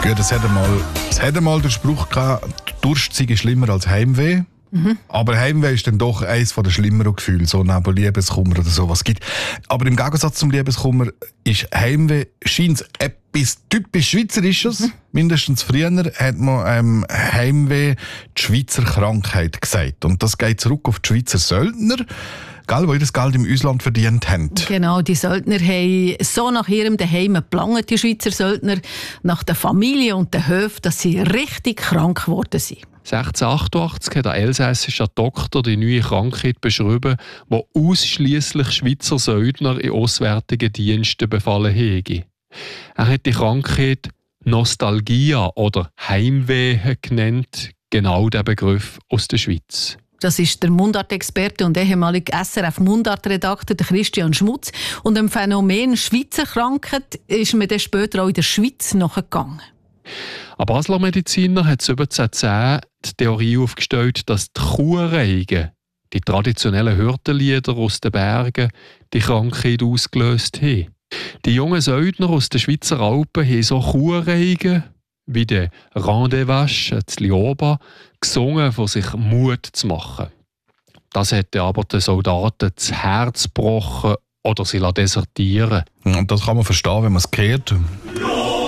Ja, das hat einmal den Spruch gehabt, Durst sei schlimmer als Heimweh. Aber Heimweh ist dann doch eines der schlimmeren Gefühle, so neben Liebeskummer oder sowas gibt. Aber im Gegensatz zum Liebeskummer ist Heimweh scheint etwas typisch Schweizerisches. Mindestens früher hat man Heimweh die Schweizer Krankheit gesagt. Und das geht zurück auf die Schweizer Söldner, die ihr das Geld im Ausland verdient haben. Genau, die Söldner haben so nach ihrem Daheim geplant, die Schweizer Söldner, nach der Familie und den Höfen, dass sie richtig krank geworden sind. 1688 hat ein elsässischer Doktor die neue Krankheit beschrieben, die ausschliesslich Schweizer Söldner in auswärtigen Diensten befallen hätte. Er hat die Krankheit Nostalgia oder Heimweh genannt, genau der Begriff aus der Schweiz. Das ist der Mundartexperte und ehemalige SRF-Mundartredakteur Christian Schmutz. Und dem Phänomen Schweizer Krankheit ist man dann später auch in der Schweiz nachgegangen. Ein Basler Mediziner hat 1710 die Theorie aufgestellt, dass die Kuhreigen, die traditionellen Hirtenlieder aus den Bergen, die Krankheit ausgelöst haben. Die jungen Söldner aus den Schweizer Alpen haben so Kuhreigen wie der Rendezvous zu Lioba gesungen, von sich Mut zu machen. Das hätte aber den Soldaten das Herz gebrochen oder sie desertieren. Und das kann man verstehen, wenn man es hört.